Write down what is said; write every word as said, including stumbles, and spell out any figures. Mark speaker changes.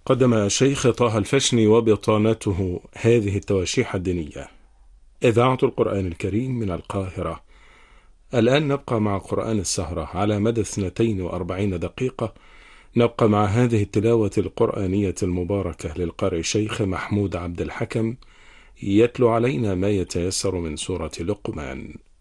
Speaker 1: قدم الشيخ طه الفشني وبطانته هذه التواشيح الدينية. إذاعة القرآن الكريم من القاهرة. الآن نبقى مع قرآن السهرة على مدى اثنتين وأربعين دقيقة. نبقى مع هذه التلاوة القرآنية المباركة للقارئ الشيخ محمود عبد الحكم، يتلو علينا ما يتيسر من سورة لقمان.